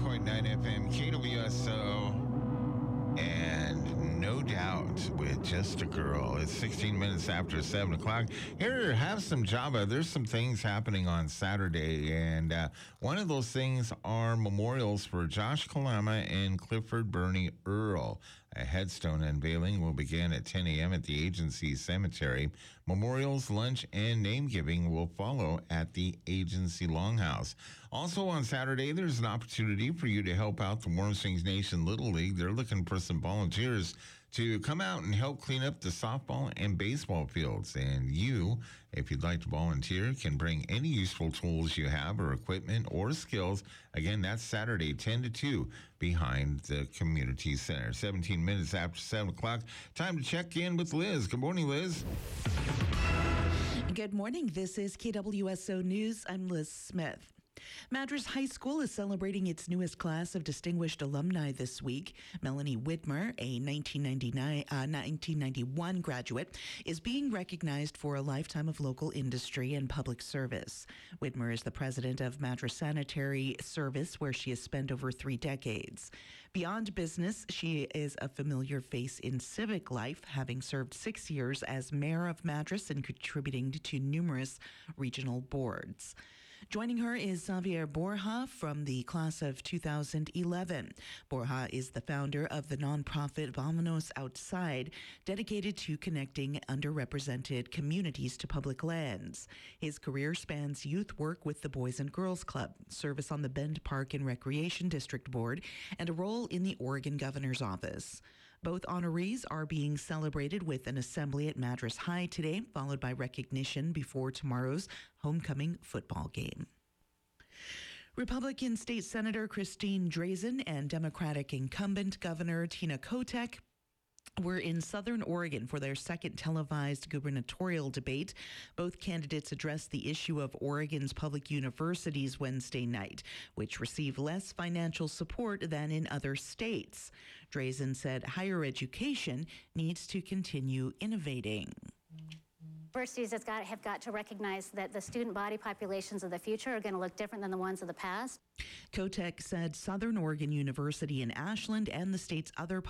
101.9 FM, KWSO, and No Doubt with Just a Girl. It's 16 minutes after 7 o'clock. Here, have some Java. There's some things happening on Saturday, and one of those things are memorials for Josh Kalama and Clifford Bernie Earl. A headstone unveiling will begin at 10 a.m. at the agency cemetery. Memorials, lunch, and name giving will follow at the agency longhouse. Also on Saturday, there's an opportunity for you to help out the Warm Springs Nation Little League. They're looking for some volunteers to come out and help clean up the softball and baseball fields. And you, if you'd like to volunteer, can bring any useful tools you have or equipment or skills. Again, that's Saturday, 10 to 2, behind the community center. 17 minutes after 7 o'clock. Time to check in with Liz. Good morning, Liz. Good morning. This is KWSO News. I'm Liz Smith. Madras High School is celebrating its newest class of distinguished alumni this week. Melanie Whitmer, a 1991 graduate, is being recognized for a lifetime of local industry and public service. Whitmer is the president of Madras Sanitary Service, where she has spent over 3 decades. Beyond business, she is a familiar face in civic life, having served 6 years as mayor of Madras and contributing to numerous regional boards. Joining her is Xavier Borja from the class of 2011. Borja is the founder of the nonprofit Vámonos Outside, dedicated to connecting underrepresented communities to public lands. His career spans youth work with the Boys and Girls Club, service on the Bend Park and Recreation District Board, and a role in the Oregon Governor's Office. Both honorees are being celebrated with an assembly at Madras High today, followed by recognition before tomorrow's homecoming football game. Republican State Senator Christine Drazan and Democratic incumbent Governor Tina Kotek were in Southern Oregon for their second televised gubernatorial debate. Both candidates addressed the issue of Oregon's public universities Wednesday night, which receive less financial support than in other states. Drazan said higher education needs to continue innovating. Universities have got to recognize that the student body populations of the future are going to look different than the ones of the past. Kotek said Southern Oregon University in Ashland and the state's other